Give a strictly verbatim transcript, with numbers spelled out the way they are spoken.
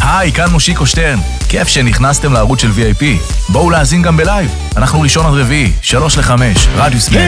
היי, כאן מושיקו שטרן. כיף שנכנסתם לערוץ של וי איי פי. בואו להאזין גם בלייב. אנחנו ראשון עד רביעי, שלוש לחמש, רדיוס מאה.